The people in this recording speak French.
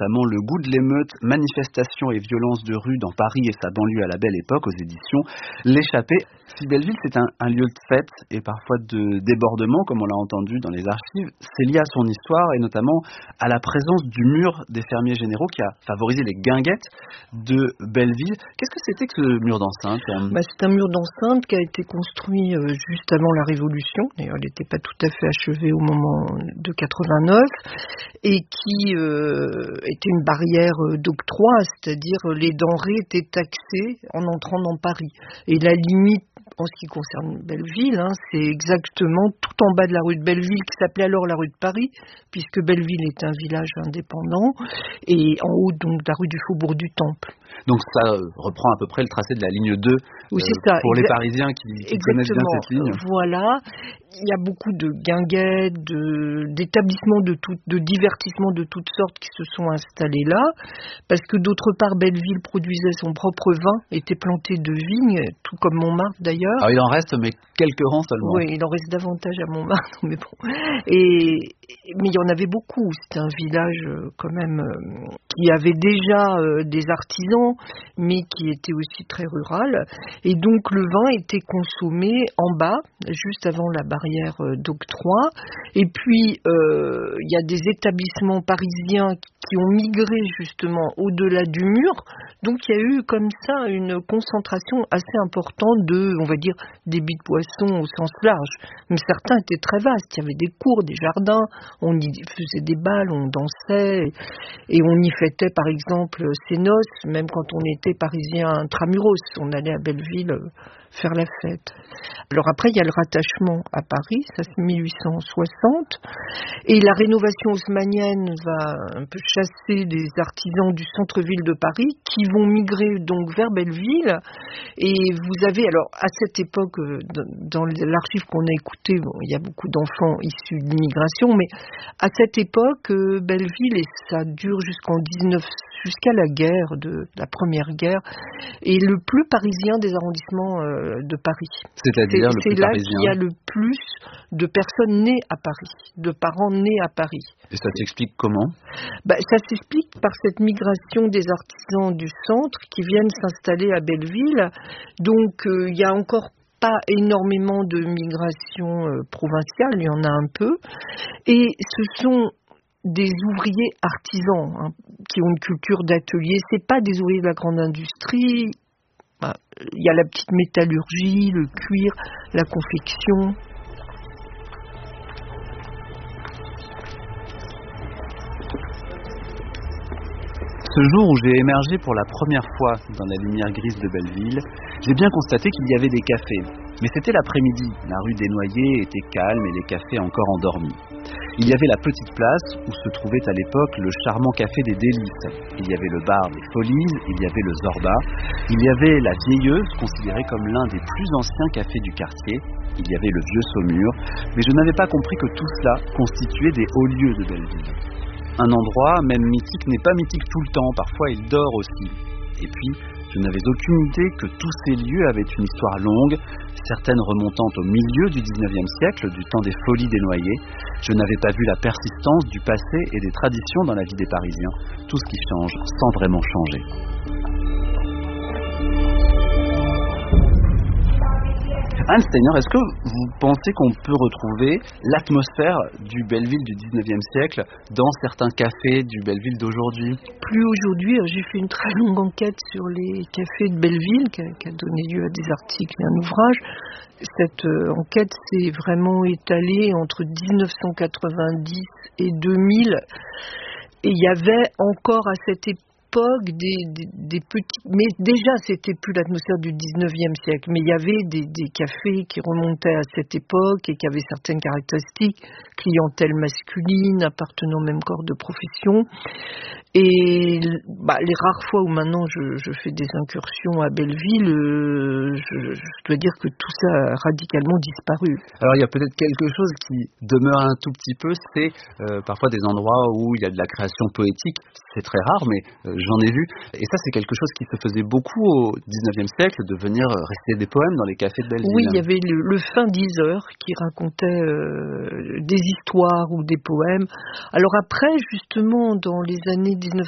notamment Le goût de l'émeute, manifestations et violences de rue dans Paris et sa banlieue à la belle époque aux éditions L'Échappée. Si Belleville c'est un lieu de fête et parfois de débordement, comme on l'a entendu dans les archives, c'est lié à son histoire et notamment à la présence du mur des fermiers généraux qui a favorisé les guinguettes de Belleville. Qu'est-ce que c'était que ce mur d'enceinte ? C'est un mur d'enceinte qui a été construit juste avant la Révolution. D'ailleurs, il n'était pas tout à fait achevé au moment de 89 et qui était une barrière d'octroi, c'est-à-dire les denrées étaient taxées en entrant dans Paris. Et la limite en ce qui concerne Belleville, c'est exactement tout en bas de la rue de Belleville, qui s'appelait alors la rue de Paris, puisque Belleville est un village indépendant, et en haut donc de la rue du Faubourg du Temple. Donc ça reprend à peu près le tracé de la ligne 2 oui, c'est ça, pour les Parisiens qui connaissent bien cette ligne. Voilà, il y a beaucoup de guinguettes, d'établissements de divertissement de toutes sortes qui se sont installés là, parce que d'autre part Belleville produisait son propre vin, était planté de vignes, tout comme Montmartre d'ailleurs. Alors il en reste mais quelques rangs seulement. Oui, il en reste davantage à Montmartre, mais bon. Mais il y en avait beaucoup, c'était un village quand même qui avait déjà des artisans, mais qui était aussi très rural. Et donc le vin était consommé en bas, juste avant la barrière d'octroi. Et puis il y a des établissements parisiens qui ont migré justement au-delà du mur. Donc il y a eu comme ça une concentration assez importante on va dire, débits de boissons au sens large. Mais certains étaient très vastes. Il y avait des cours, des jardins, on y faisait des bals, on dansait et on y fêtait par exemple ses noces, même quand on était parisien intramuros. On allait à Belleville faire la fête. Alors après, il y a le rattachement à Paris, ça c'est 1860, et la rénovation haussmannienne va un peu chasser les artisans du centre-ville de Paris qui vont migrer donc vers Belleville. Et vous avez, alors à cette époque, dans l'archive qu'on a écouté, il y a beaucoup d'enfants issus de l'immigration, mais à cette époque, Belleville, et ça dure jusqu'à la guerre, la première guerre, est le plus parisien des arrondissements de Paris. C'est-à-dire le plus parisien. C'est là parisien. qu'il y a le plus de personnes nées à Paris, de parents nés à Paris. Et ça s'explique comment ? Ça s'explique par cette migration des artisans du centre qui viennent s'installer à Belleville. Donc il y a encore pas énormément de migration provinciale, il y en a un peu. Et ce sont des ouvriers artisans qui ont une culture d'atelier. C'est pas des ouvriers de la grande industrie. Il y a la petite métallurgie, le cuir, la confection. Ce jour où j'ai émergé pour la première fois dans la lumière grise de Belleville, j'ai bien constaté qu'il y avait des cafés. Mais c'était l'après-midi, la rue des Noyers était calme et les cafés encore endormis. Il y avait la petite place où se trouvait à l'époque le charmant café des Délices. Il y avait le bar des Folies, il y avait le Zorba, il y avait la Vieilleuse, considérée comme l'un des plus anciens cafés du quartier, il y avait le Vieux Saumur, mais je n'avais pas compris que tout cela constituait des hauts lieux de Belleville. Un endroit, même mythique, n'est pas mythique tout le temps, parfois il dort aussi. Et puis, je n'avais aucune idée que tous ces lieux avaient une histoire longue, certaines remontant au milieu du 19e siècle, du temps des Folies des Noyers. Je n'avais pas vu la persistance du passé et des traditions dans la vie des Parisiens, tout ce qui change sans vraiment changer. Anne Steiner, est-ce que vous pensez qu'on peut retrouver l'atmosphère du Belleville du 19e siècle dans certains cafés du Belleville d'aujourd'hui ? Plus aujourd'hui, j'ai fait une très longue enquête sur les cafés de Belleville qui a donné lieu à des articles et un ouvrage. Cette enquête s'est vraiment étalée entre 1990 et 2000 et il y avait encore à cette époque des petits, mais déjà c'était plus l'atmosphère du 19e siècle, mais il y avait des cafés qui remontaient à cette époque et qui avaient certaines caractéristiques, clientèle masculine, appartenant au même corps de profession. Et les rares fois où maintenant je fais des incursions à Belleville, je dois dire que tout ça a radicalement disparu. Alors il y a peut-être quelque chose qui demeure un tout petit peu, c'est parfois des endroits où il y a de la création poétique, c'est très rare, mais j'en ai vu. Et ça c'est quelque chose qui se faisait beaucoup au 19e siècle, de venir réciter des poèmes dans les cafés de Belleville. Oui, il y avait le fin diseur qui racontait des histoires ou des poèmes. Alors après, justement, dans les années